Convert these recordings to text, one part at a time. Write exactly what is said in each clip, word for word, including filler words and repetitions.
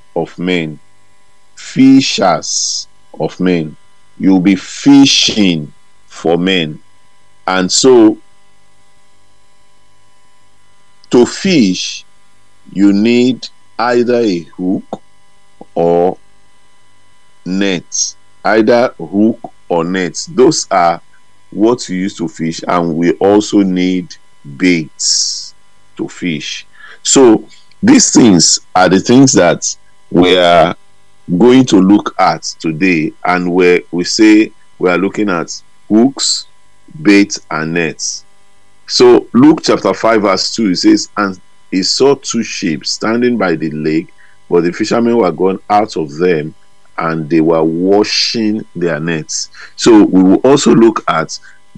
of men, fishers of men. You'll be fishing for men. And so, to fish, you need either a hook or net. Either hook or nets. Those are what you use to fish, and we also need baits to fish. So these things are the things that we are going to look at today, and where we say we are looking at hooks, bait, and nets. So Luke chapter five verse two, it says, and he saw two ships standing by the lake, but the fishermen were gone out of them, and they were washing their nets. So we will also look at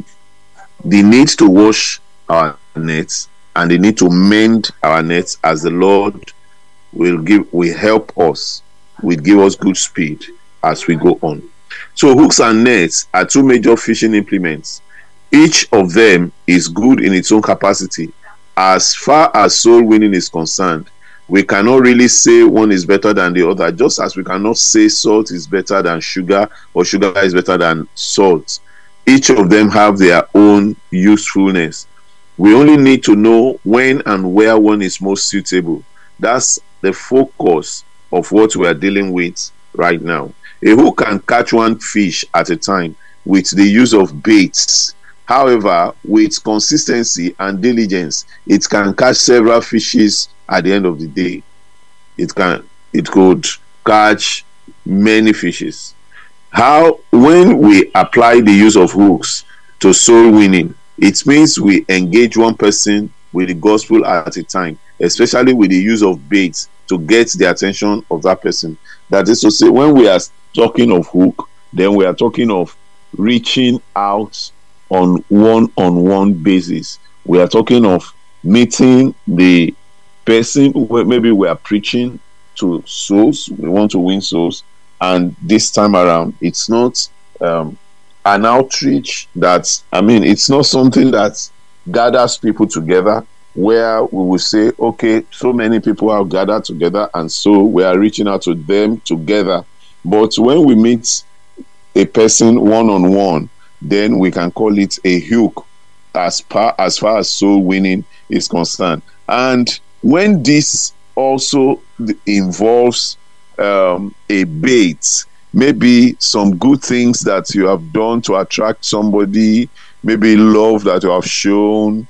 the need to wash our nets and the need to mend our nets, as the Lord will give will help us, will give us good speed as we go on. So hooks and nets are two major fishing implements. Each of them is good in its own capacity. As far as soul winning is concerned, we cannot really say one is better than the other, just as we cannot say salt is better than sugar or sugar is better than salt. Each of them have their own usefulness. We only need to know when and where one is most suitable. That's the focus of what we are dealing with right now. A hook can catch one fish at a time with the use of baits. However, with consistency and diligence, it can catch several fishes at the end of the day. It can it could catch many fishes. How when we apply the use of hooks to soul winning, it means we engage one person with the gospel at a time, especially with the use of baits to get the attention of that person. That is to say, when we are talking of hook, then we are talking of reaching out on one-on-one basis. We are talking of meeting the person who maybe we are preaching to souls. We want to win souls, and this time around, it's not um, an outreach that, I mean, it's not something that gathers people together where we will say, okay, so many people are gathered together, and so we are reaching out to them together. But when we meet a person one-on-one, then we can call it a hook as far as far as soul winning is concerned. And when this also involves um, a bait, maybe some good things that you have done to attract somebody, maybe love that you have shown,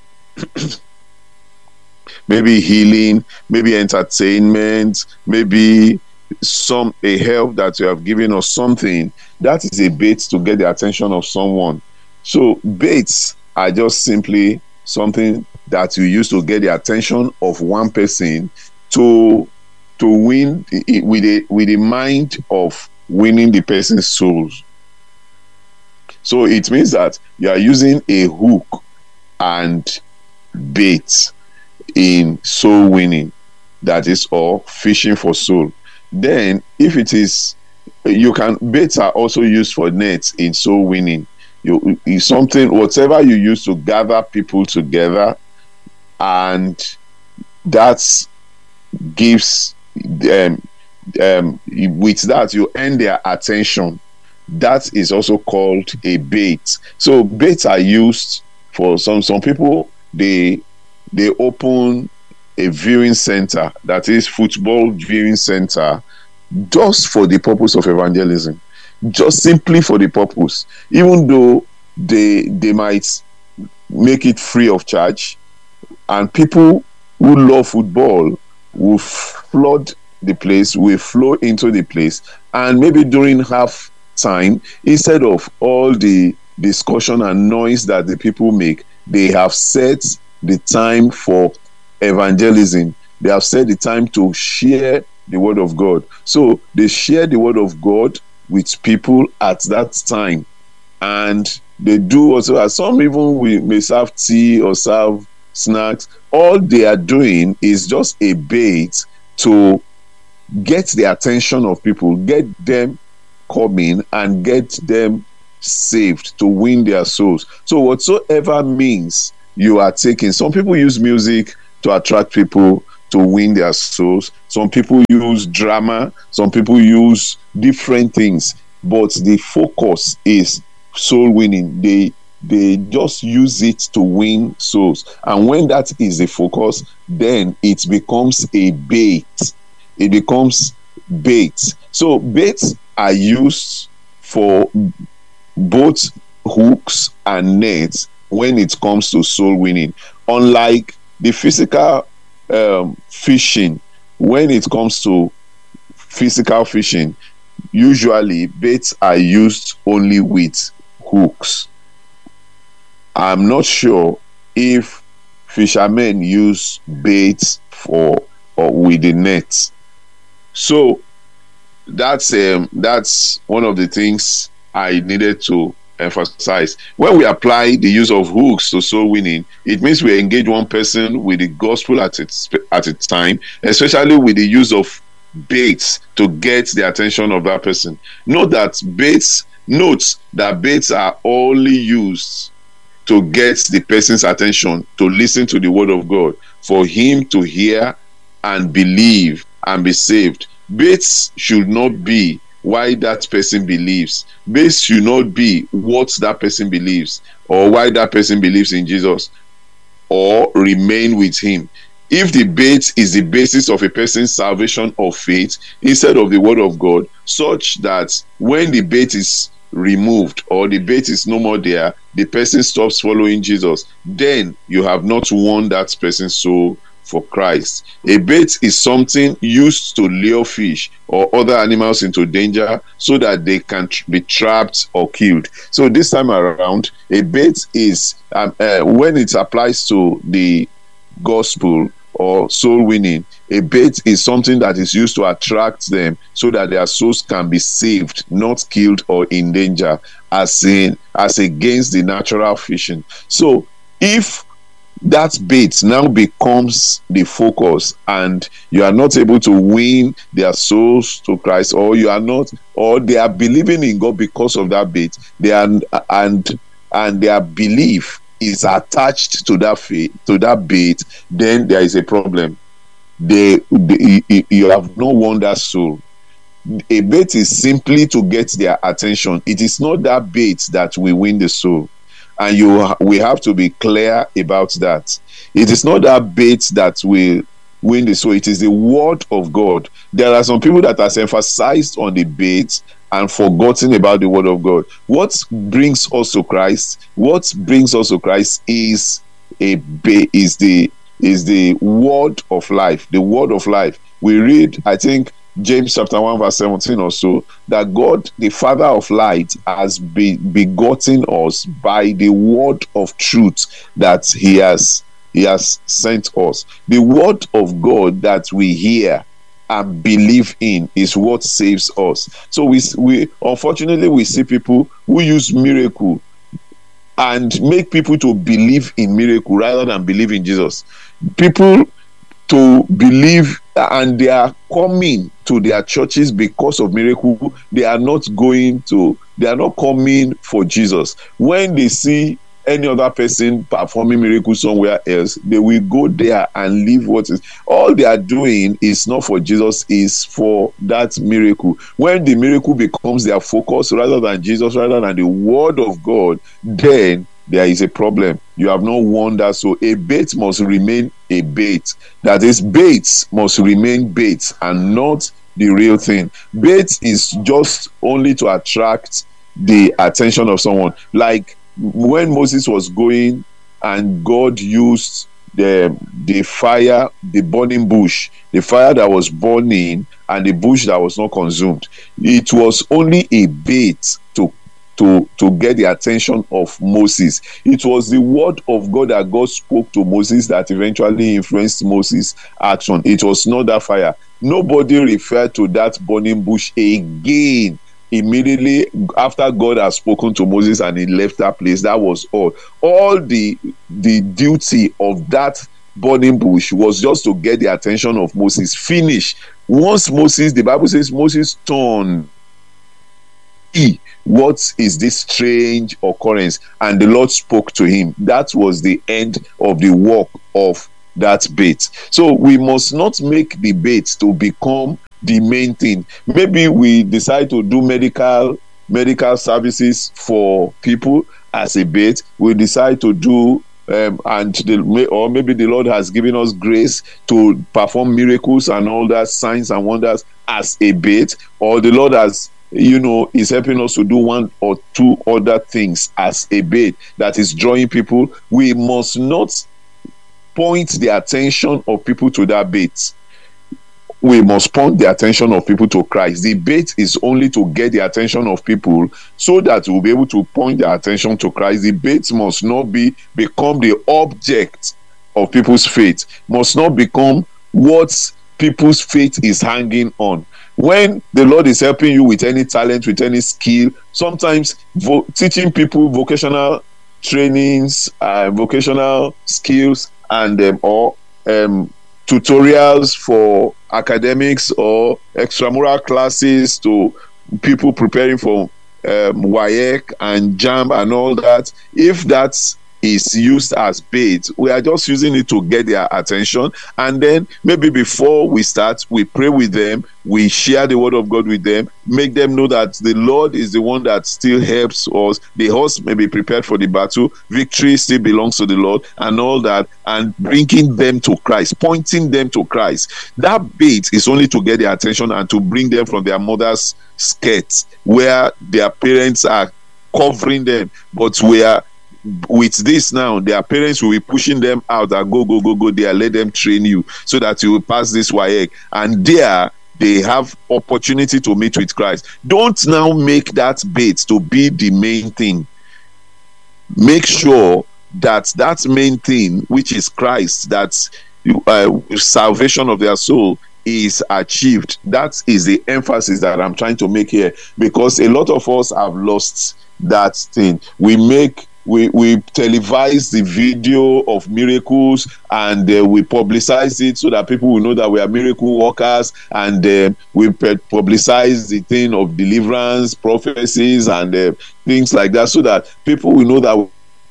maybe healing, maybe entertainment, maybe some a help that you have given or something, that is a bait to get the attention of someone. So baits are just simply something that you use to get the attention of one person to to win with a with a mind of winning the person's souls. So it means that you are using a hook and bait in soul winning, that is all fishing for soul. Then if it is, you can, baits are also used for nets in soul winning. You is something, whatever you use to gather people together, and that gives them um, with that you earn their attention. That is also called a bait. So baits are used for some some people. They they open a viewing center, that is football viewing center, just for the purpose of evangelism, just simply for the purpose, even though they they might make it free of charge, and people who love football will flood the place, will flow into the place, and maybe during half time, instead of all the discussion and noise that the people make, they have set the time for evangelism. They have set the time to share the word of God. So they share the word of God with people at that time, and they do also, as some even we may serve tea or serve snacks. All they are doing is just a bait to get the attention of people, get them coming and get them saved, to win their souls. So whatsoever means you are taking, some people use music to attract people, to win their souls. Some people use drama, some people use different things, but the focus is soul winning. They they just use it to win souls. And when that is the focus, then it becomes a bait. It becomes bait. So baits are used for both hooks and nets when it comes to soul winning. Unlike the physical um, fishing, when it comes to physical fishing, usually baits are used only with hooks. I'm not sure if fishermen use baits for or with the net. So that's um, that's one of the things I needed to emphasize. When we apply the use of hooks to soul winning, it means we engage one person with the gospel at its at its time, especially with the use of baits to get the attention of that person. Note that baits note that baits are only used to get the person's attention, to listen to the word of God, for him to hear and believe and be saved. Baits should not be why that person believes. Baits should not be what that person believes, or why that person believes in Jesus, or remain with him. If the bait is the basis of a person's salvation or faith instead of the word of God, such that when the bait is removed or the bait is no more there, the person stops following Jesus, then you have not won that person's soul for Christ. A bait is something used to lure fish or other animals into danger so that they can tr- be trapped or killed. So this time around, a bait is um, uh, when it applies to the gospel or soul winning, a bait is something that is used to attract them so that their souls can be saved, not killed or in danger, as in as against the natural fishing. So if that bait now becomes the focus and you are not able to win their souls to Christ, or you are not, or they are believing in God because of that bait, they are and and their belief is attached to that faith, to that bait, then there is a problem. They, they you have no won that soul. A bait is simply to get their attention. It is not that bait that will win the soul. And you we have to be clear about that. It is not that bait that will win the soul. It is the word of God. There are some people that has emphasized on the bait and forgotten about the word of God. What brings us to Christ? What brings us to Christ is a bait, is the is the word of life. The word of life. We read, I think, James chapter one verse seventeen or so, that God, the Father of light, has be, begotten us by the word of truth that he has he has sent us. The word of God that we hear and believe in is what saves us. So we we unfortunately we see people who use miracle and make people to believe in miracle rather than believe in Jesus. People to believe, and they are coming to their churches because of miracle. They are not going to, they are not coming for Jesus. When they see any other person performing miracles somewhere else, they will go there and leave what is. All they are doing is not for Jesus, is for that miracle. When the miracle becomes their focus rather than Jesus, rather than the word of God, then there is a problem. You have not won that. So a bait must remain a bait. That is, baits must remain baits and not the real thing. Bait is just only to attract the attention of someone. Like when Moses was going and God used the the fire, the burning bush, the fire that was burning and the bush that was not consumed. It was only a bait to to to get the attention of Moses. It was the word of God that God spoke to Moses that eventually influenced Moses' action. It was not that fire. Nobody referred to that burning bush again immediately after God had spoken to Moses and he left that place. That was all. All the the duty of that burning bush was just to get the attention of Moses. Finish. Once Moses, the Bible says Moses turned, he, what is this strange occurrence? And the Lord spoke to him. That was the end of the work of that bait. So we must not make the bait to become the main thing. Maybe we decide to do medical medical services for people as a bait. We decide to do um, and the, or maybe the Lord has given us grace to perform miracles and all that, signs and wonders as a bait, or the Lord has, you know, is helping us to do one or two other things as a bait that is drawing people. We must not point the attention of people to that bait. We must point the attention of people to Christ. The bait is only to get the attention of people so that we'll be able to point their attention to Christ. The bait must not be become the object of people's faith, must not become what people's faith is hanging on. When the Lord is helping you with any talent, with any skill, sometimes vo- teaching people vocational trainings, uh, vocational skills, and um, or um, tutorials for academics or extramural classes to people preparing for um, W A E C and JAMB and all that. If that's is used as bait, we are just using it to get their attention, and then maybe before we start, we pray with them, we share the word of God with them, make them know that the Lord is the one that still helps us. The horse may be prepared for the battle, victory still belongs to the Lord, and all that, and bringing them to Christ, pointing them to Christ. That bait is only to get their attention and to bring them from their mother's skirts where their parents are covering them, but we are with this now, their parents will be pushing them out that go, go, go, go there, let them train you so that you will pass this W A E C. And there, they have opportunity to meet with Christ. Don't now make that bait to be the main thing. Make sure that that main thing, which is Christ, that uh, salvation of their soul, is achieved. That is the emphasis that I'm trying to make here, because a lot of us have lost that thing. We make We, we televise the video of miracles, and uh, we publicize it so that people will know that we are miracle workers, and uh, we publicize the thing of deliverance, prophecies, and uh, things like that, so that people will know that we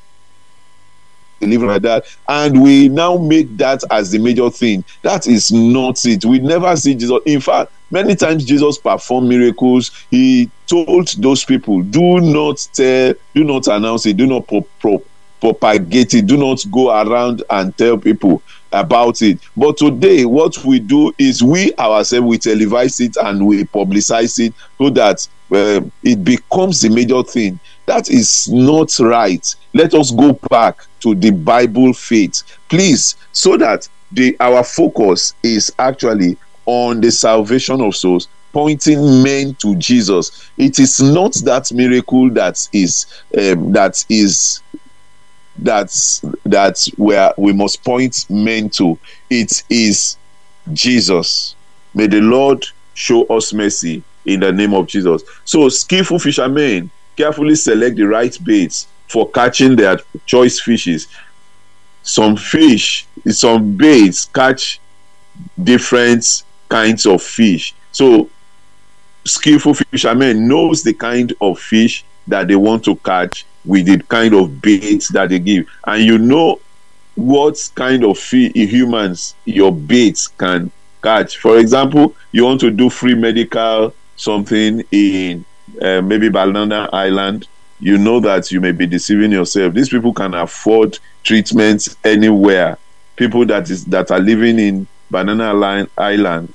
deliver like that, and we now make that as the major thing. That is not it. We never see Jesus. In fact, many times Jesus performed miracles. He told those people, do not tell, do not announce it, do not pro- pro- propagate it, do not go around and tell people about it. But today, what we do is we ourselves, we televise it and we publicize it so that uh, it becomes the major thing. That is not right. Let us go back to the Bible faith, please, so that the our focus is actually on the salvation of souls, pointing men to Jesus. It is not that miracle that is um, that is that's that's where we must point men to. It is Jesus. May the Lord show us mercy in the name of Jesus. So skillful fishermen carefully select the right baits for catching their choice fishes. Some fish, some baits catch different kinds of fish. So skillful fishermen knows the kind of fish that they want to catch with the kind of bait that they give, and you know what kind of fish humans your baits can catch. For example, you want to do free medical something in uh, maybe Banana Island. You know that you may be deceiving yourself. These people can afford treatments anywhere. People that is that are living in Banana Island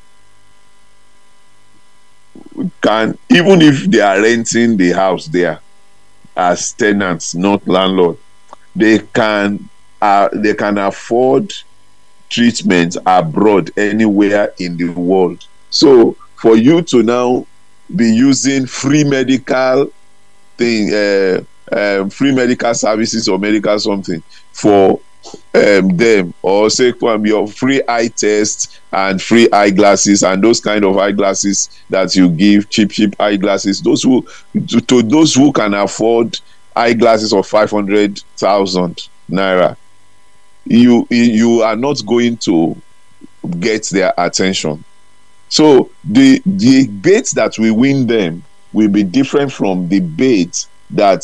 can, even if they are renting the house there as tenants, not landlord, they can uh, they can afford treatment abroad anywhere in the world. So for you to now be using free medical thing, uh, um, free medical services or medical something for um, them, or say your free eye test and free eyeglasses and those kind of eyeglasses that you give, cheap cheap eyeglasses, those who to, to those who can afford eyeglasses of five hundred thousand naira, you you are not going to get their attention. So the the bait that we win them will be different from the bait that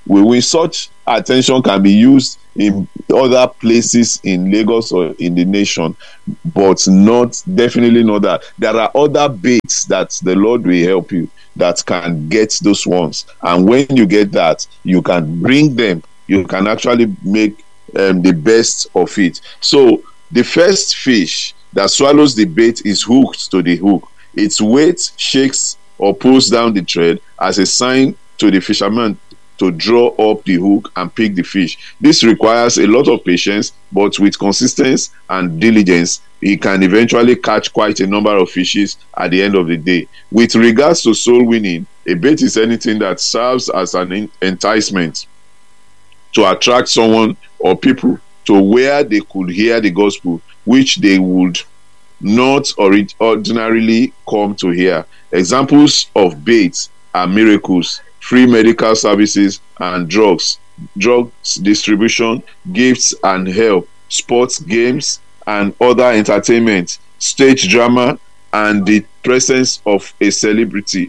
we, we such attention can be used in other places in Lagos or in the nation, but not definitely not that. There are other baits that the Lord will help you that can get those ones, and when you get that, you can bring them. You can actually make um, the best of it. So the first fish that swallows the bait is hooked to the hook. Its weight shakes or pulls down the thread as a sign to the fisherman to draw up the hook and pick the fish. This requires a lot of patience, but with consistency and diligence, he can eventually catch quite a number of fishes at the end of the day. With regards to soul winning, a bait is anything that serves as an enticement to attract someone or people to where they could hear the gospel, which they would not ordinarily come to hear. Examples of baits are miracles, free medical services and drugs, drugs distribution, gifts and help, sports, games and other entertainment, stage drama, and the presence of a celebrity.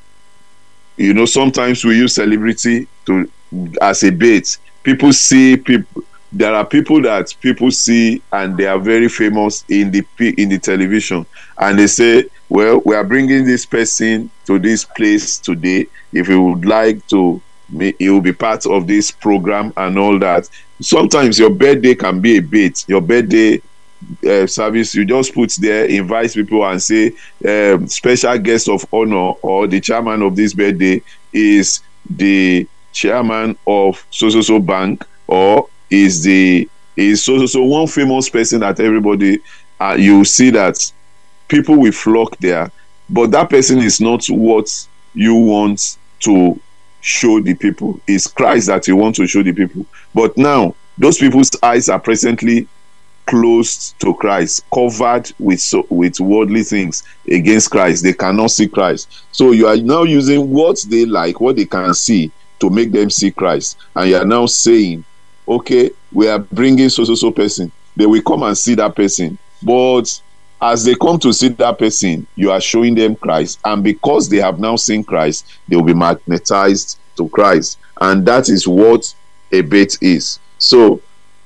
You know, sometimes we use celebrity to as a bait. People see people. There are people that people see and they are very famous in the in the television, and they say, well, we are bringing this person to this place today. If you would like to, he will be part of this program and all that. Sometimes your birthday can be a bait. Your birthday uh, service, you just put there, invite people and say, um, special guest of honor or the chairman of this birthday is the chairman of so so so bank, or is the is so so so one famous person that everybody uh, you see that people will flock there, but that person is not what you want to show the people. It's Christ that you want to show the people. But now those people's eyes are presently closed to Christ, covered with so, with worldly things against Christ. They cannot see Christ. So you are now using what they like, what they can see, to make them see Christ. And you are now saying, okay, we are bringing so so so person. They will come and see that person. But as they come to see that person, you are showing them Christ. And because they have now seen Christ, they will be magnetized to Christ. And that is what a bait is. So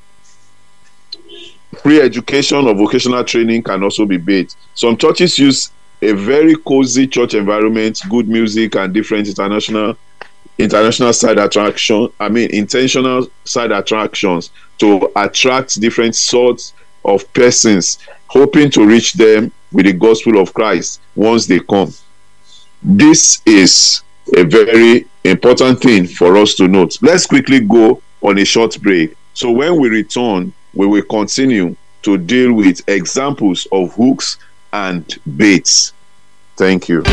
free education or vocational training can also be bait. Some churches use a very cozy church environment, good music, and different international international side attraction, I mean intentional side attractions to attract different sorts of persons, hoping to reach them with the gospel of Christ once they come. This is a very important thing for us to note. Let's quickly go on a short break. So when we return, we will continue to deal with examples of hooks and baits. Thank you.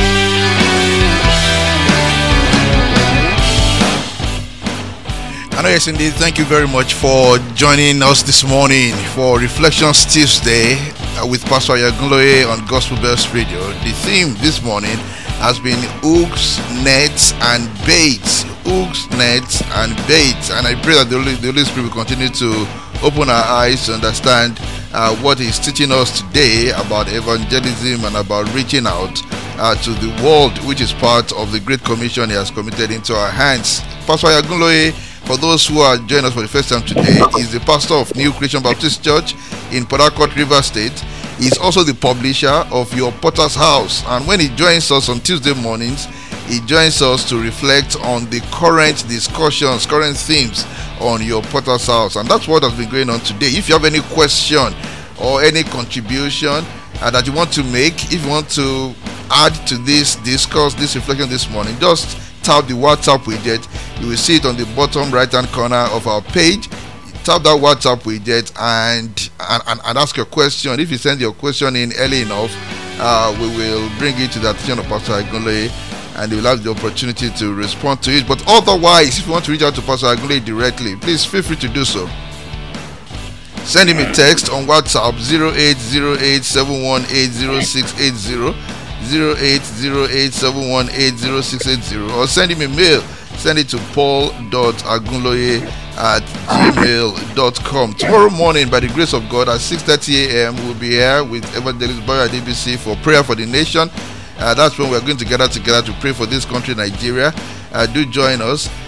I know, yes, indeed. Thank you very much for joining us this morning for Reflections Tuesday uh, with Pastor Ayogunloye on Gospel Bells Radio. The theme this morning has been hooks, nets, and baits. Hooks, nets, and baits. And I pray that the Holy, the Holy Spirit will continue to open our eyes to understand uh, what He's teaching us today about evangelism and about reaching out uh, to the world, which is part of the Great Commission He has committed into our hands. Pastor Ayogunloye, for those who are joining us for the first time today, is the pastor of New Creation Baptist Church in Port Harcourt, Rivers State. He's also the publisher of Your Potter's House. And when he joins us on Tuesday mornings, he joins us to reflect on the current discussions, current themes on Your Potter's House. And that's what has been going on today. If you have any question or any contribution uh, that you want to make, if you want to add to this discourse, this reflection this morning, just tap the WhatsApp widget. You will see it on the bottom right hand corner of our page. Tap that WhatsApp widget and and, and ask your question. If you send your question in early enough, uh, we will bring it to the attention of Pastor Ayogunloye, and you will have the opportunity to respond to it. But otherwise, if you want to reach out to Pastor Ayogunloye directly, please feel free to do so. Send him a text on WhatsApp zero eight zero eight seven one eight zero six eight zero, zero eight zero eight seven one eight zero six eight zero, or send him a mail. Send it to paul dot agunloye at gmail dot com. Tomorrow morning, by the grace of God, at six thirty a.m., we'll be here with Evangelist Bayo Adebisi for prayer for the nation. Uh, that's when we're going to gather together to pray for this country, Nigeria. Uh, do join us.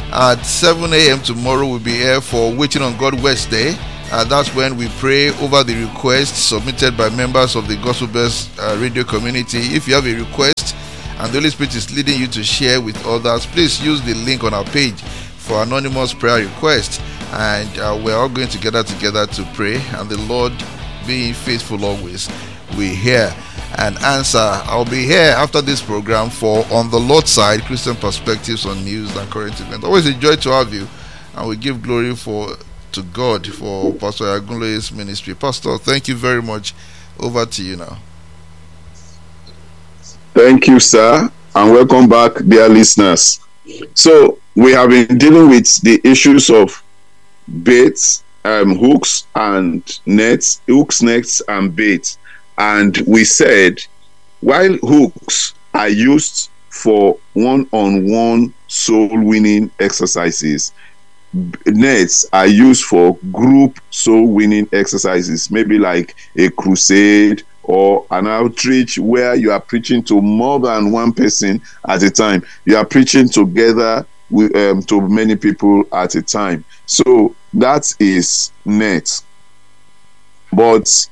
At seven a.m. tomorrow, we'll be here for Waiting on God Wednesday. Uh, that's when we pray over the requests submitted by members of the Gospel Bells uh, radio community. If you have a request and the Holy Spirit is leading you to share with others, please use the link on our page for anonymous prayer requests. And uh, we're all going together together to pray. And the Lord, being faithful always, we hear and answer. I'll be here after this program for On the Lord's Side, Christian Perspectives on News and Current Events. Always a joy to have you, and we give glory for to God for Pastor Oyagunloye's ministry. Pastor, thank you very much. Over to you now. Thank you, sir, and welcome back, dear listeners. So we have been dealing with the issues of baits, um, hooks and nets, hooks, nets, and baits. And we said, while hooks are used for one-on-one soul-winning exercises, nets are used for group soul-winning exercises, maybe like a crusade or an outreach where you are preaching to more than one person at a time. You are preaching together with, um, to many people at a time. So that is net. But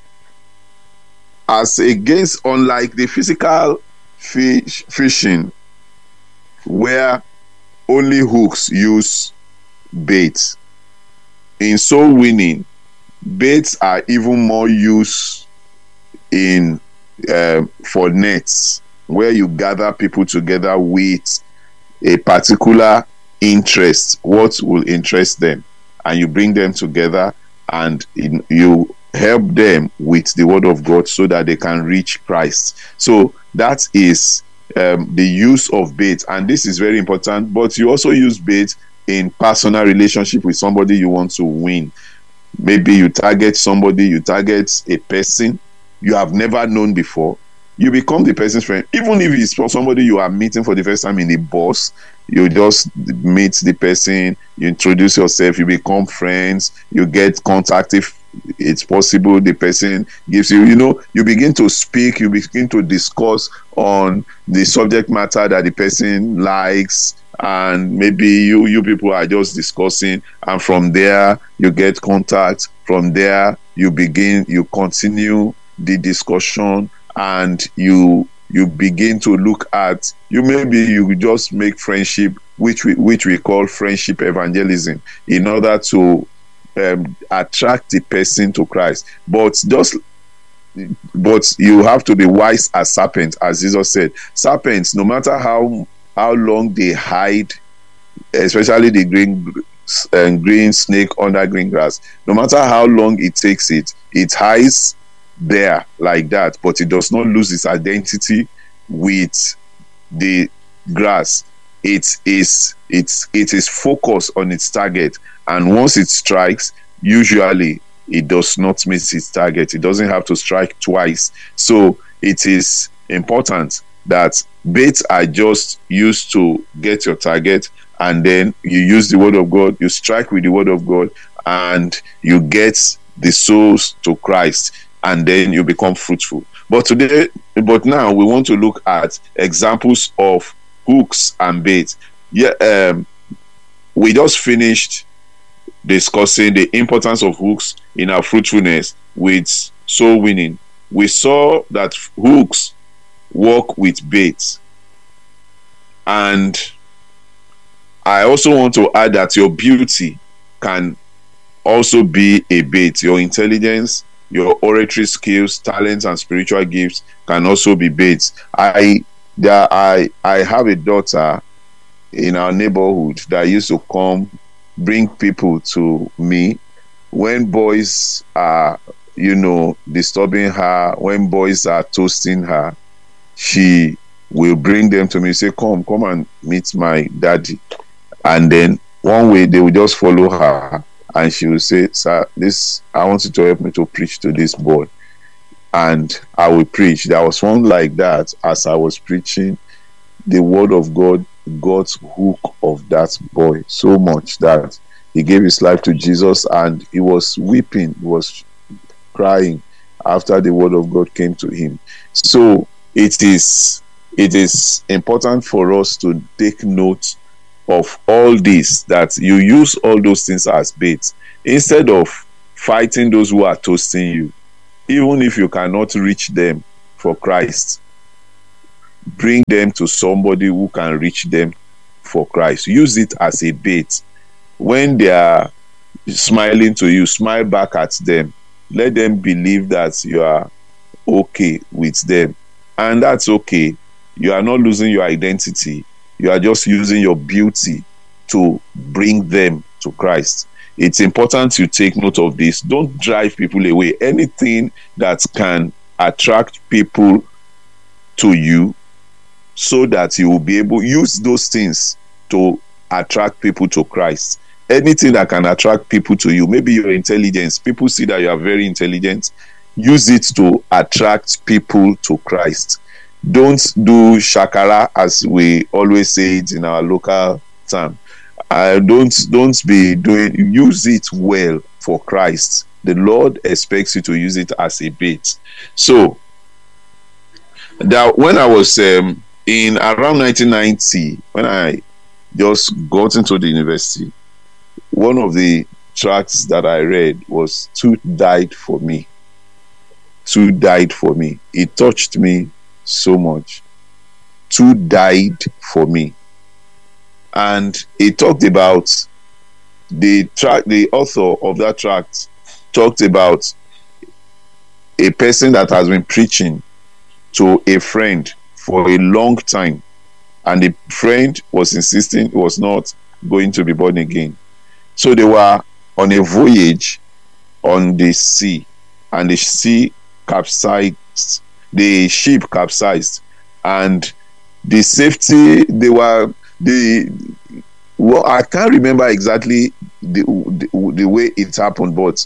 as against, unlike the physical fish fishing, where only hooks use bait, in soul winning, baits are even more used in uh, for nets, where you gather people together with a particular interest, what will interest them, and you bring them together and in, you help them with the word of God so that they can reach Christ. So that is um, the use of bait, and this is very important. But you also use bait in personal relationship with somebody you want to win. Maybe you target somebody, you target a person you have never known before. You become the person's friend, even if it's for somebody you are meeting for the first time in a bus. You just meet the person, you introduce yourself, you become friends, you get contact if it's possible. The person gives you, you know, you begin to speak, you begin to discuss on the subject matter that the person likes, and maybe you you people are just discussing, and from there you get contact. From there you begin, you continue the discussion, and you you begin to look at, you maybe you just make friendship, which we which we call friendship evangelism, in order to um, attract the person to Christ. But just but you have to be wise as serpents, as Jesus said. Serpents, no matter how how long they hide, especially the green and green snake under green grass, no matter how long it takes it, it hides there like that, but it does not lose its identity with the grass. It is it's it is focused on its target, and once it strikes, usually it does not miss its target. It doesn't have to strike twice. So it is important that baits are just used to get your target, and then you use the word of God, you strike with the word of God, and you get the souls to Christ, and then you become fruitful. But today, but now we want to look at examples of hooks and baits. Yeah, um, we just finished discussing the importance of hooks in our fruitfulness with soul winning. We saw that hooks work with baits, and I also want to add that your beauty can also be a bait. Your intelligence, your oratory skills, talents, and spiritual gifts can also be baits. I there I I have a daughter in our neighborhood that used to come bring people to me when boys are, you know, disturbing her, when boys are toasting her. She will bring them to me, say, come, come and meet my daddy. And then one way they will just follow her, and she will say, sir, this, I want you to help me to preach to this boy. And I will preach. There was one like that. As I was preaching, the word of God got hook of that boy so much that he gave his life to Jesus, and he was weeping, he was crying after the word of God came to him. So it is it is important for us to take note of all this, that you use all those things as bait instead of fighting those who are toasting you. Even if you cannot reach them for Christ, bring them to somebody who can reach them for Christ. Use it as a bait. When they are smiling to you, smile back at them. Let them believe that you are okay with them, and that's okay. You are not losing your identity. You are just using your beauty to bring them to Christ. It's important you take note of this. Don't drive people away. Anything that can attract people to you, so that you will be able to use those things to attract people to Christ. Anything that can attract people to you, maybe your intelligence, people see that you are very intelligent, use it to attract people to Christ. Don't do shakara, as we always say it in our local term. Uh, don't don't be doing, use it well for Christ. The Lord expects you to use it as a bait. So that when I was um, in around nineteen ninety, when I just got into the university, one of the tracts that I read was "Two Died for Me." Two died for me. It touched me so much. Two died for me. And it talked about the tract, the author of that tract talked about a person that has been preaching to a friend for a long time, and the friend was insisting he was not going to be born again. So they were on a voyage on the sea, and the sea capsized, the ship capsized, and the safety, they were the well I can't remember exactly the, the the way it happened, but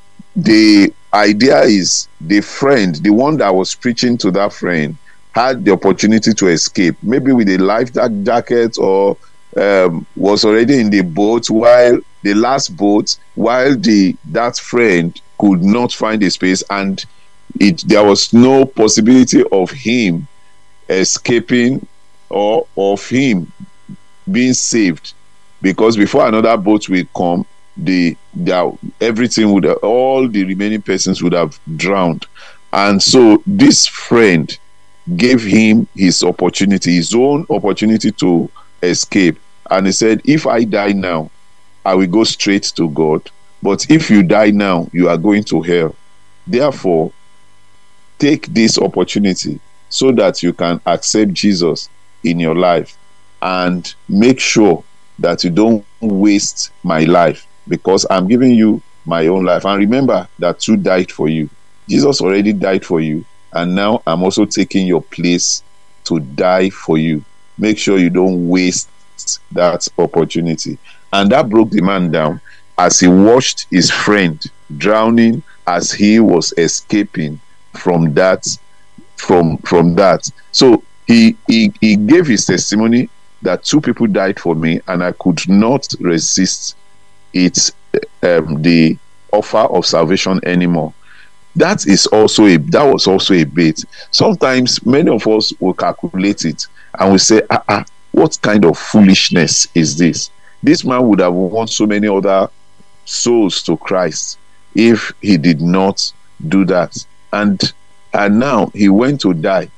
the idea is the friend, the one that was preaching to that friend, had the opportunity to escape, maybe with a life jacket, or um, was already in the boat, while the last boat, while the that friend could not find a space, and it there was no possibility of him escaping or of him being saved, because before another boat will come, the, the everything would have, all the remaining persons would have drowned. And so this friend gave him his opportunity, his own opportunity to escape, and he said, if I die now, I will go straight to God, but if you die now, you are going to hell. Therefore, take this opportunity so that you can accept Jesus in your life, and make sure that you don't waste my life, because I'm giving you my own life. And remember that two died for you. Jesus already died for you, and now I'm also taking your place to die for you. Make sure you don't waste that opportunity. And that broke the man down as he watched his friend drowning as he was escaping from that from from that. So he he, he gave his testimony that two people died for me, and I could not resist it, um, the offer of salvation anymore. That is also a that was also a bait. Sometimes many of us will calculate it and we say, ah, ah, what kind of foolishness is this? This man would have won so many other souls to Christ if he did not do that. And and now he went to die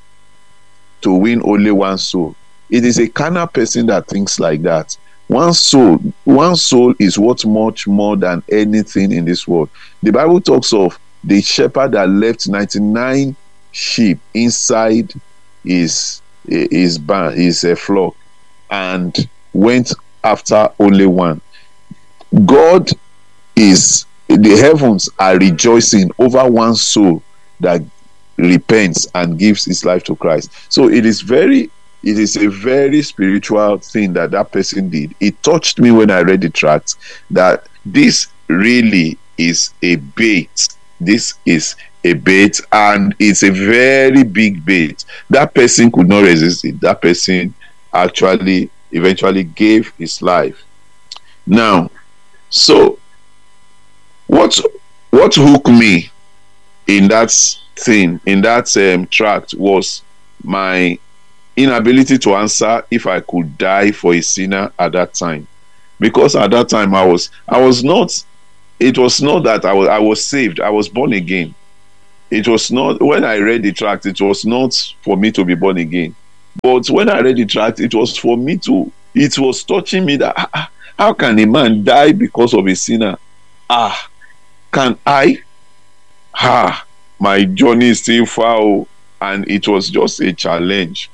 to win only one soul. It is a carnal person that thinks like that. One soul, one soul is worth much more than anything in this world. The Bible talks of the shepherd that left ninety-nine sheep inside his his barn, his uh, flock, and went after only one. God is, the heavens are rejoicing over one soul that repents and gives his life to Christ. So it is very it is a very spiritual thing that that person did. It touched me when I read the tract that this really is a bait. This is a bait, and it's a very big bait. That person could not resist it. That person actually eventually gave his life. Now, so what what hooked me in that thing, in that um, tract, was my inability to answer if I could die for a sinner at that time. Because at that time I was I was not it was not that I was I was saved, I was born again. It was not, when I read the tract, it was not for me to be born again. But when I read the tract, it was for me to, it was touching me that ah, how can a man die because of a sinner? Ah, can I? Ah, my journey is still far, and it was just a challenge.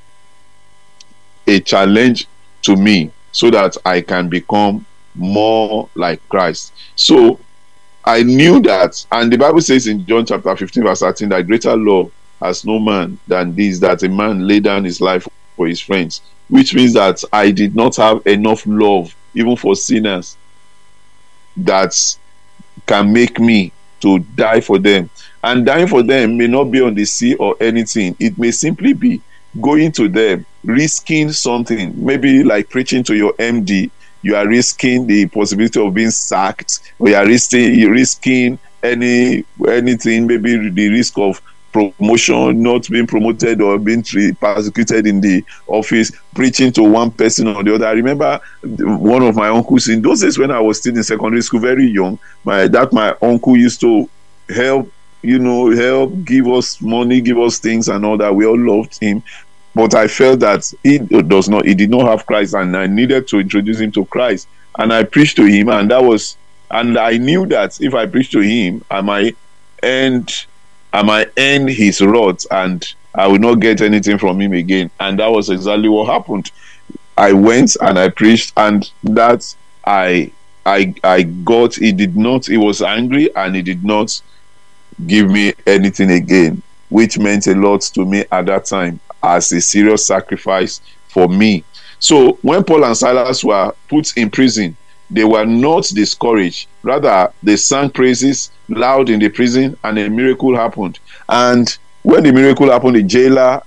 A challenge to me so that I can become more like Christ. So I knew that, and the Bible says in John chapter fifteen verse thirteen that greater love has no man than this, that a man lay down his life for his friends, which means that I did not have enough love even for sinners that can make me to die for them. And dying for them may not be on the sea or anything. It may simply be going to them, risking something, maybe like preaching to your M D. You are risking the possibility of being sacked, or you are risking, you're risking any anything, maybe the risk of promotion, not being promoted or being persecuted in the office, preaching to one person or the other. I remember one of my uncles in those days when I was still in secondary school, very young, my that my uncle used to help, you know, help give us money, give us things and all that. We all loved him. But I felt that he does not, he did not have Christ, and I needed to introduce him to Christ. And I preached to him, and that was, and I knew that if I preached to him, I might end, I might end his wrath, and I will not get anything from him again. And that was exactly what happened. I went and I preached, and that I, I, I got. He did not. He was angry, and he did not give me anything again, which meant a lot to me at that time, as a serious sacrifice for me. So when Paul and Silas were put in prison, they were not discouraged. Rather, they sang praises loud in the prison, and a miracle happened. And when the miracle happened, the jailer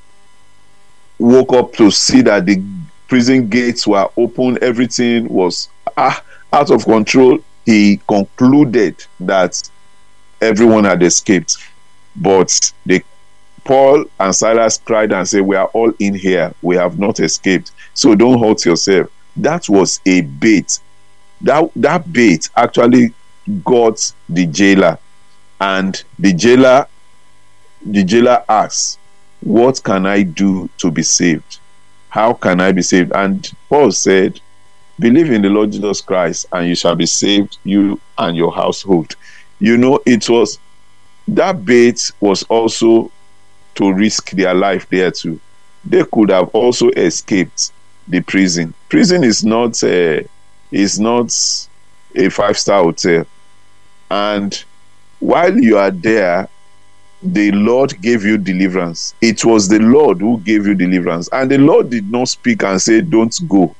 woke up to see that the prison gates were open, everything was ah, out of control. He concluded that everyone had escaped. But they Paul and Silas cried and said, we are all in here. We have not escaped. So don't hurt yourself. That was a bait. That, that bait actually got the jailer. And the jailer, the jailer asked, what can I do to be saved? How can I be saved? And Paul said, believe in the Lord Jesus Christ and you shall be saved, you and your household. You know, it was, that bait was also to risk their life there too. They could have also escaped the prison. Prison is not a, is not a five-star hotel. And while you are there, the Lord gave you deliverance. It was the Lord who gave you deliverance. And the Lord did not speak and say, don't go.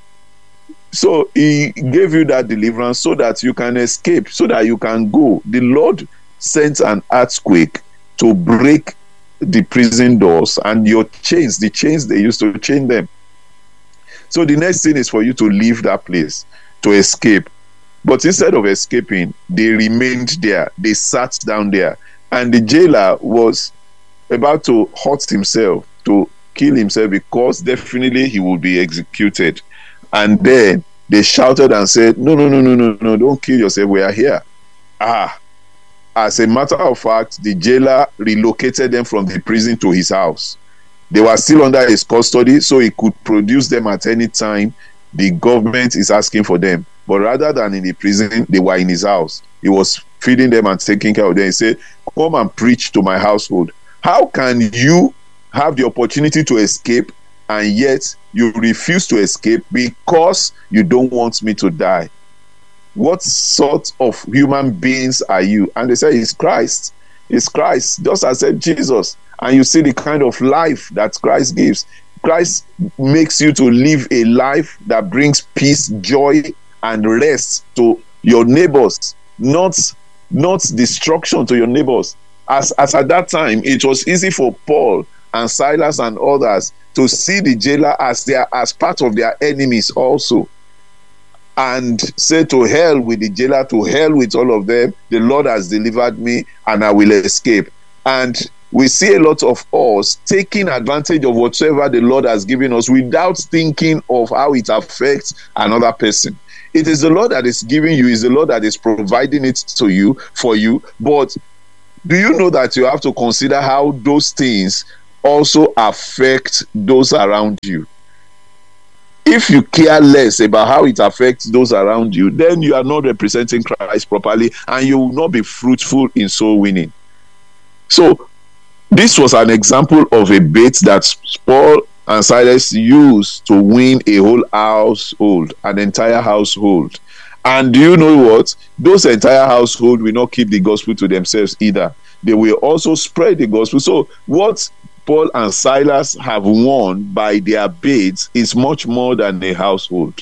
So he gave you that deliverance so that you can escape, so that you can go. The Lord sent an earthquake to break the prison doors and your chains, the chains they used to chain them. So the next thing is for you to leave that place, to escape. But instead of escaping, they remained there. They sat down there. And the jailer was about to hurt himself, to kill himself, because definitely he would be executed. And then they shouted and said, no, no, no, no, no, no, don't kill yourself. We are here. Ah, as a matter of fact, the jailer relocated them from the prison to his house. They were still under his custody, so he could produce them at any time the government is asking for them. But rather than in the prison, they were in his house. He was feeding them and taking care of them. He said, come and preach to my household. How can you have the opportunity to escape and yet you refuse to escape because you don't want me to die? What sort of human beings are you? And they say, it's Christ. It's Christ. Just as I said, Jesus. And you see the kind of life that Christ gives. Christ makes you to live a life that brings peace, joy, and rest to your neighbors, not, not destruction to your neighbors. As, as at that time, it was easy for Paul and Silas and others to see the jailer as their, as part of their enemies also. And say, to hell with the jailer, to hell with all of them. The Lord has delivered me and I will escape. And we see a lot of us taking advantage of whatever the Lord has given us without thinking of how it affects another person. It is the Lord that is giving you, is the Lord that is providing it to you, for you. But do you know that you have to consider how those things also affect those around you? If you care less about how it affects those around you, then you are not representing Christ properly, and you will not be fruitful in soul winning. So this was an example of a bait that Paul and Silas used to win a whole household, an entire household. And do you know what? Those entire household will not keep the gospel to themselves either. They will also spread the gospel. So what Paul and Silas have won by their baits is much more than a household.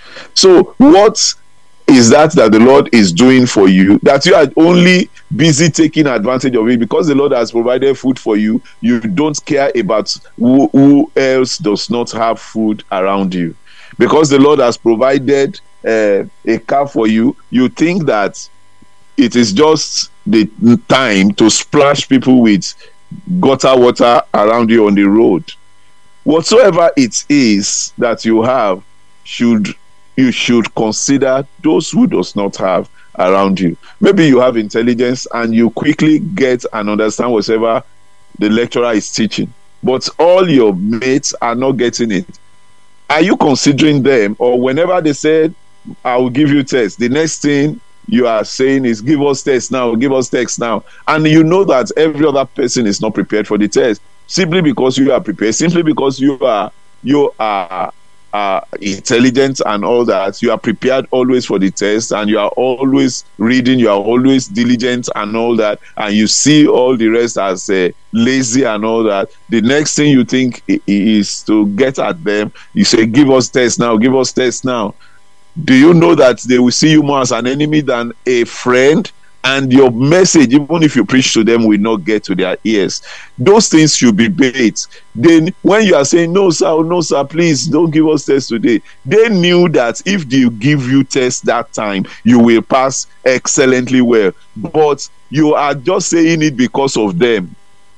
So what is that that the Lord is doing for you, that you are only busy taking advantage of it because the Lord has provided food for you? You don't care about who, who else does not have food around you. Because the Lord has provided uh, a car for you, you think that it is just the time to splash people with gutter water around you on the road. Whatsoever it is that you have, should you should consider those who does not have around you. Maybe you have intelligence and you quickly get and understand whatever the lecturer is teaching, but all your mates are not getting it. Are you considering them? Or whenever they said, I will give you tests, the next thing you are saying is, give us tests now, give us tests now. And you know that every other person is not prepared for the test, simply because you are prepared, simply because you are you are uh, intelligent and all that. You are prepared always for the test, and you are always reading, you are always diligent and all that, and you see all the rest as uh, lazy and all that. The next thing you think is to get at them. You say, give us tests now, give us tests now. Do you know that they will see you more as an enemy than a friend? And your message, even if you preach to them, will not get to their ears. Those things should be bait. Then when you are saying, no sir, no sir, please don't give us tests today, they knew that if they give you tests that time, you will pass excellently well. But you are just saying it because of them.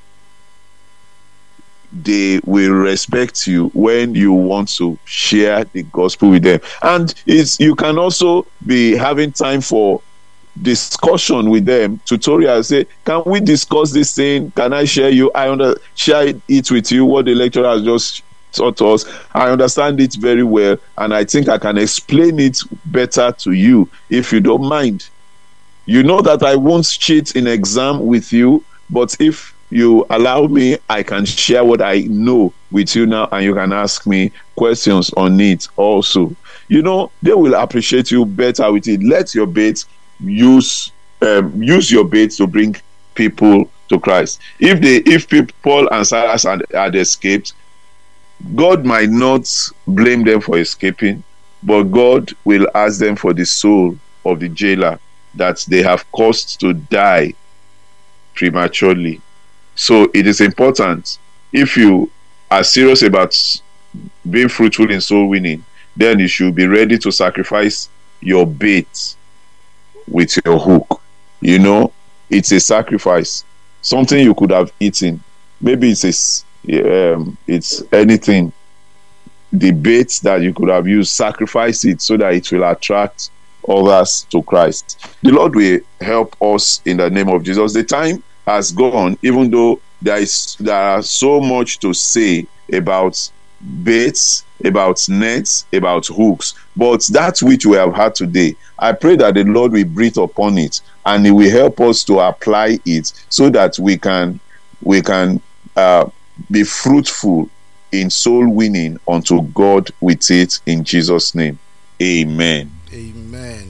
They will respect you when you want to share the gospel with them. And it's, you can also be having time for discussion with them, tutorial. Say, can we discuss this thing? Can I share you? I under share it with you what the lecturer has just taught us. I understand it very well, and I think I can explain it better to you if you don't mind. You know that I won't cheat in exam with you, but if you allow me, I can share what I know with you now, and you can ask me questions on it also. You know, they will appreciate you better with it. Let your bait use um, use your bait to bring people to Christ. If they if people, Paul and Silas had, had escaped, God might not blame them for escaping, but God will ask them for the soul of the jailer that they have caused to die prematurely. So it is important, if you are serious about being fruitful in soul winning, then you should be ready to sacrifice your bait with your hook. You know, it's a sacrifice. Something you could have eaten. Maybe it's a, um, it's anything. The bait that you could have used, sacrifice it so that it will attract others to Christ. The Lord will help us in the name of Jesus. The time has gone, even though there is there are so much to say about baits, about nets, about hooks, but that which we have had today, I pray that the Lord will breathe upon it, and He will help us to apply it so that we can we can uh, be fruitful in soul winning unto God with it, in Jesus' name. Amen. Amen.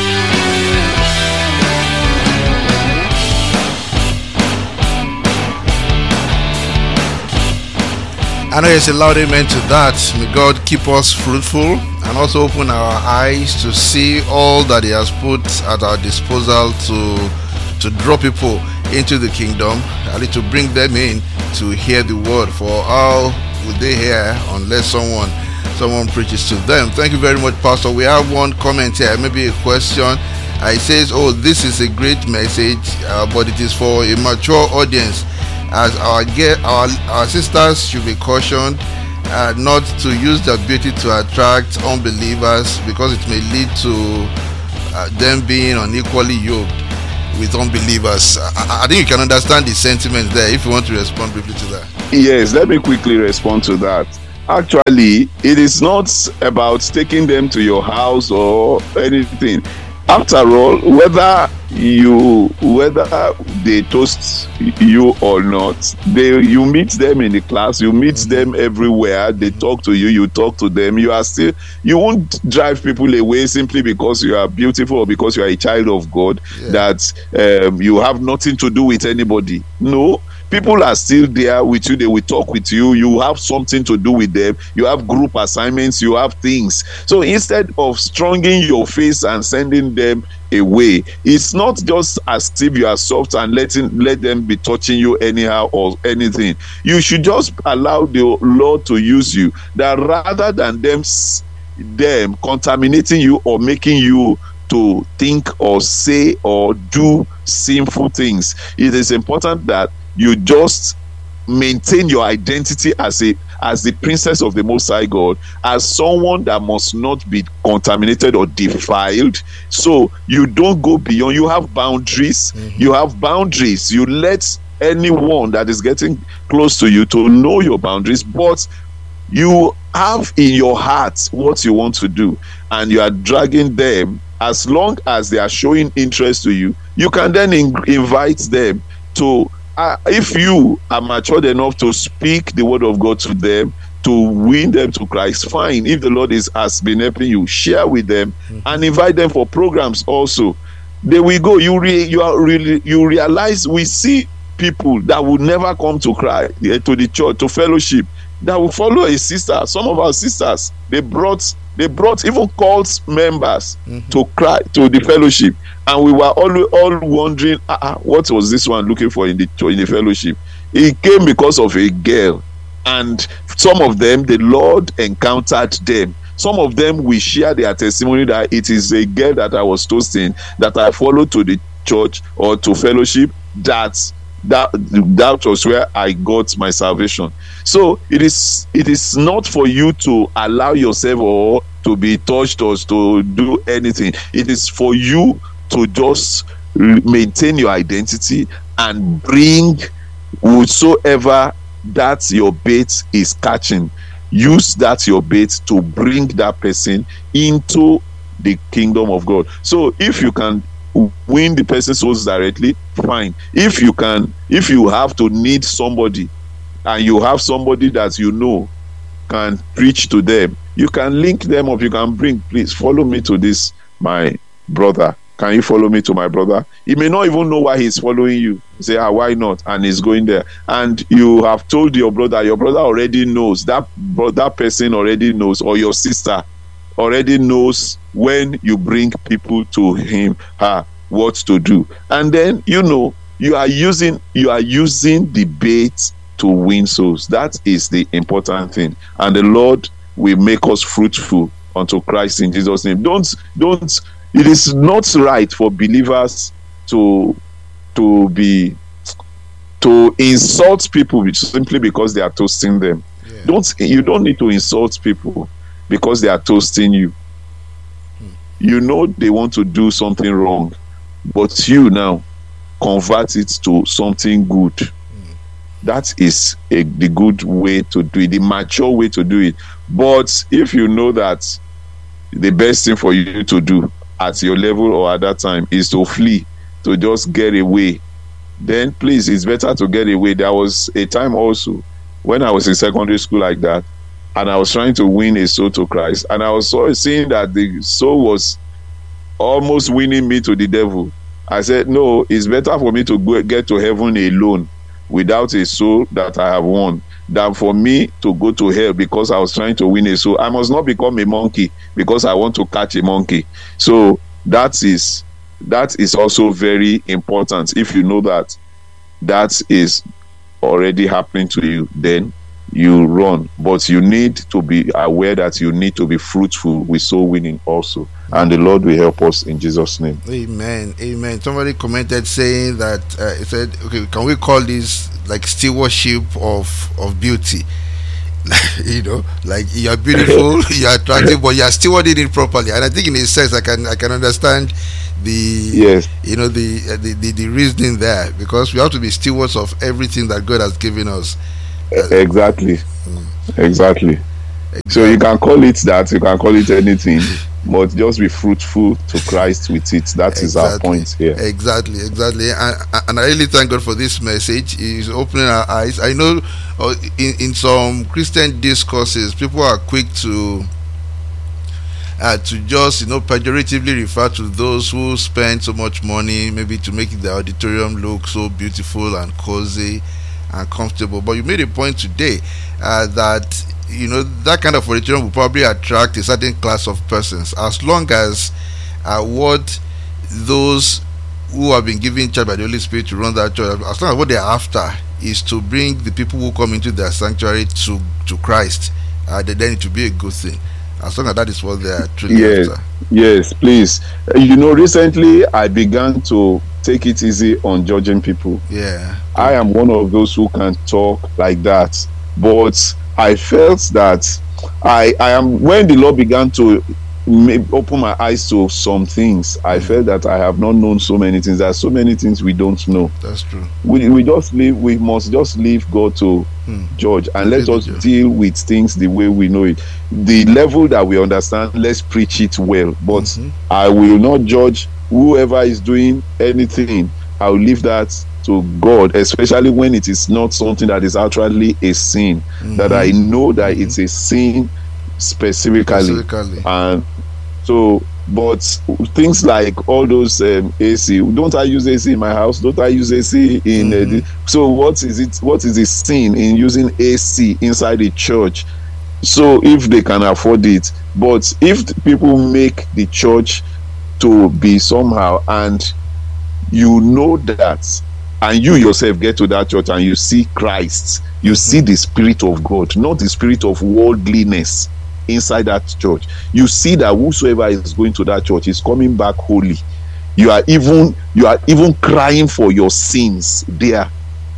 I know it's a loud amen to that. May God keep us fruitful and also open our eyes to see all that He has put at our disposal to to draw people into the kingdom, and to bring them in to hear the word. For how would they hear unless someone someone preaches to them? Thank you very much, Pastor. We have one comment here, maybe a question. Uh, it says, oh, this is a great message, uh, but it is for a mature audience. as our get our our sisters should be cautioned uh, not to use their beauty to attract unbelievers, because it may lead to uh, them being unequally yoked with unbelievers. I, I think you can understand the sentiment there if you want to respond briefly to that. Yes, let me quickly respond to that. Actually, it is not about taking them to your house or anything. After all, whether you whether they toast you or not, they you meet them in the class, you meet mm-hmm. them everywhere, they mm-hmm. talk to you, you talk to them. You are still you won't drive people away simply because you are beautiful or because you are a child of God, yeah. that um, you have nothing to do with anybody. No. People are still there with you. They will talk with you. You have something to do with them. You have group assignments. You have things. So instead of stronging your face and sending them away, it's not just as if you are soft and letting let them be touching you anyhow or anything. You should just allow the Lord to use you. That rather than them them contaminating you or making you to think or say or do sinful things, it is important that you just maintain your identity as a as the princess of the Most High God, as someone that must not be contaminated or defiled. So you don't go beyond. You have boundaries. Mm-hmm. You have boundaries. You let anyone that is getting close to you to know your boundaries, but you have in your heart what you want to do, and you are dragging them. As long as they are showing interest to you, you can then in- invite them to. Uh, if you are matured enough to speak the word of God to them, to win them to Christ, fine. If the Lord is has been helping you, share with them mm-hmm. and invite them for programs also. There we go. You re, you are really you realize we see people that would never come to Christ, to the church, to fellowship, that will follow a sister. Some of our sisters, they brought they brought even cult members mm-hmm. to cry to the fellowship. And we were all, all wondering, uh, what was this one looking for in the in the fellowship? It came because of a girl. And some of them, the Lord encountered them. Some of them, we share their testimony that it is a girl that I was toasting, that I followed to the church or to fellowship, that that that was where I got my salvation. So it is it is not for you to allow yourself or to be touched or to do anything. It is for you to just maintain your identity and bring whosoever that your bait is catching, use that your bait to bring that person into the kingdom of God. So if you can win the person's souls directly, fine. If you can, if you have to need somebody and you have somebody that you know can preach to them, you can link them up. You can bring, please follow me to this, my brother. Can you follow me to my brother? He may not even know why he's following you. You say, ah, why not? And he's going there. And you have told your brother, your brother already knows, that, that person already knows, or your sister already knows when you bring people to him, her, what to do. And then, you know, you are using, you are using the bait to win souls. That is the important thing. And the Lord will make us fruitful unto Christ in Jesus' name. Don't, don't, it is not right for believers to to be to insult people simply because they are toasting them. Yeah. Don't you don't need to insult people because they are toasting you. Hmm. You know they want to do something wrong, but you now convert it to something good. Hmm. That is a, the good way to do it, the mature way to do it. But if you know that the best thing for you to do at your level or at that time is to flee, to just get away, then please, it's better to get away. There was a time also when I was in secondary school like that, and I was trying to win a soul to Christ, and I was seeing that the soul was almost winning me to the devil. I said, no, it's better for me to go, get to heaven alone without a soul that I have won, than for me to go to hell because I was trying to win a soul. I must not become a monkey because I want to catch a monkey. So that is that is also very important. If you know that that is already happening to you, then you run. But you need to be aware that you need to be fruitful with soul winning also. And the Lord will help us in Jesus' name. Amen. Amen. Somebody commented saying that uh, he said, okay, can we call this like stewardship of of beauty. You know, like you are beautiful, you are attractive, but you are stewarding it properly. And I think, in a sense, I can I can understand the Yes. you know the, uh, the the the reasoning there, because we have to be stewards of everything that God has given us. Uh, Exactly. mm, Exactly. So you exactly. can call it that, you can call it anything, but just be fruitful to Christ with it. That is our Exactly, point here. exactly, exactly, and, and I really thank God for this message. It's opening our eyes. I know, uh, in in some Christian discourses, people are quick to uh, to just, you know, pejoratively refer to those who spend so much money, maybe to make the auditorium look so beautiful and cozy and comfortable. But you made a point today, uh, that, you know, that kind of auditorium will probably attract a certain class of persons, as long as uh, what those who have been given charge by the Holy Spirit to run that church, as long as what they're after is to bring the people who come into their sanctuary to to Christ, uh, then it will be a good thing. As long as that is what they are truly Yes, after. yes, please. Uh, You know, recently I began to take it easy on judging people. Yeah. I am one of those who can talk like that, but I felt that I I am when the Lord began to ma- open my eyes to some things. I Mm. felt that I have not known so many things. There are so many things we don't know. That's true. We we just leave. We must just leave God to Hmm. judge, and let Leave us the judge. deal with things the way we know it. The level that we understand, let's preach it well. But Mhm. I will not judge whoever is doing anything. I will leave that to God, especially when it is not something that is actually a sin. That I know that Mhm. it's a sin specifically, Specifically. and so. But things like all those um, A C, don't I use A C in my house? Don't I use A C in? Uh, the, so what is it? What is the sin in using A C inside the church? So if they can afford it, but if the people make the church to be somehow, and you know that, and you yourself get to that church and you see Christ, you see the Spirit of God, not the spirit of worldliness inside that church. You see that whosoever is going to that church is coming back holy. You are even you are even crying for your sins there.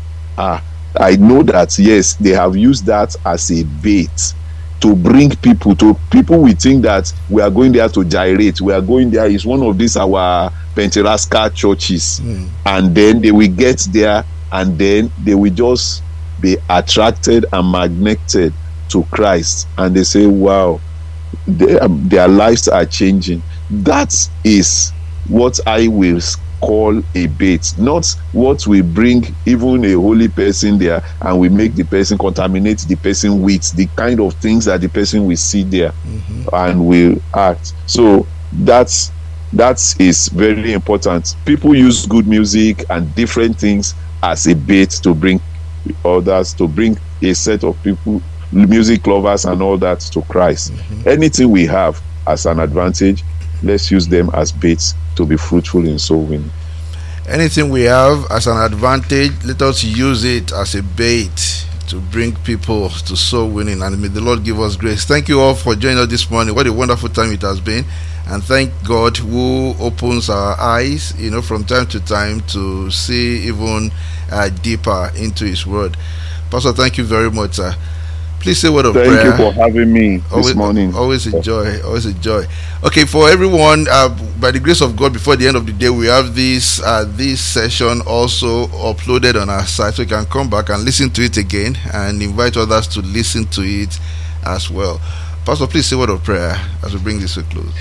Ah, I know that, yes, they have used that as a bait to bring people to people. We think that we are going there to gyrate. We are going there is one of these our Pentecostal churches, Mm. and then they will get there, and then they will just be attracted and magneted to Christ, and they say, wow, they, um, their lives are changing. That is what I will call a bait, not what we bring even a holy person there and we make the person contaminate the person with the kind of things that the person will see there Mhm. and will act. So that's that is very important. People use good music and different things as a bait to bring others, to bring a set of people, music lovers and all that, to Christ. Mhm. Anything we have as an advantage, let's use them as baits to be fruitful in soul winning. Anything we have as an advantage, let us use it as a bait to bring people to soul winning, and may the Lord give us grace. Thank you all for joining us this morning. What a wonderful time it has been, and thank God who opens our eyes, you know, from time to time to see even uh, deeper into His Word. Pastor, thank you very much, sir. Please say a word of Thank prayer. you for having me this Always, morning. always a joy. Always a joy. Okay, for everyone, uh, by the grace of God, before the end of the day, we have this uh, this session also uploaded on our site, so you can come back and listen to it again, and invite others to listen to it as well. Pastor, please say a word of prayer as we bring this to a close.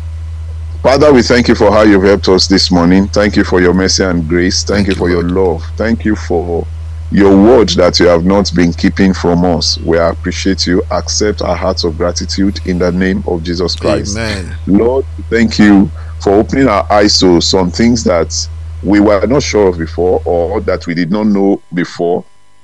Father, we thank you for how you've helped us this morning. Thank you for your mercy and grace. Thank, Thank you you, for your Lord. love. Thank you for your word that you have not been keeping from us. We appreciate you. Accept our hearts of gratitude in the name of Jesus Christ. Amen. Lord, thank you for opening our eyes to some things that we were not sure of before, or that we did not know before,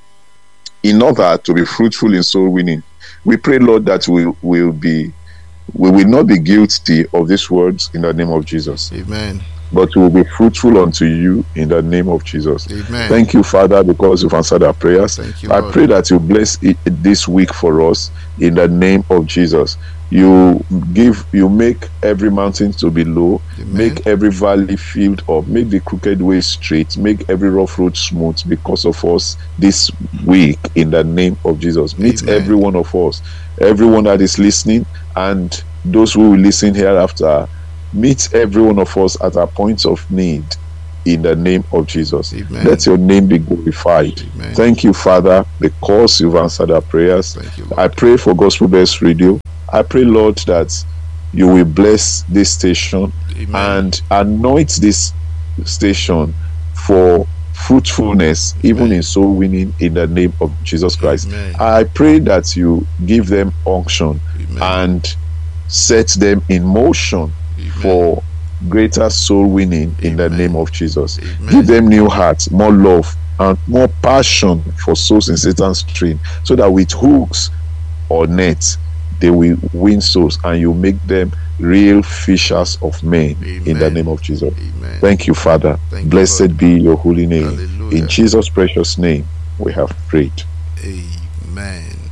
in order to be fruitful in soul winning. We pray, Lord, that we will be we will not be guilty of these words in the name of Jesus. Amen. but we will be fruitful unto you in the name of Jesus. Amen. Thank you, Father, because you've answered our prayers. Thank you, I Lord. pray that you bless it this week for us in the name of Jesus. You give, you make every mountain to be low, Amen. make every valley filled up, make the crooked way straight, make every rough road smooth because of us this week in the name of Jesus. Meet Amen. every one of us, everyone that is listening, and those who will listen hereafter. Meet every one of us at our points of need in the name of Jesus. Amen. Let your name be glorified. Amen. Thank you, Father, because you've answered our prayers. Thank you, Lord. I pray for Gospel Bells Radio. I pray, Lord, that you will bless this station. Amen. And anoint this station for fruitfulness, Amen. even in soul winning, in the name of Jesus Christ. Amen. I pray that you give them unction Amen. and set them in motion Amen. for greater soul winning in the Amen. name of Jesus. Amen. Give them new hearts, more love, and more passion for souls in Satan's train, so that with hooks or nets they will win souls, and you make them real fishers of men. Amen. In the name of Jesus. Amen. Thank you, Father. Thank you, Blessed Lord. be your holy name. Hallelujah. In Jesus' precious name we have prayed. Amen.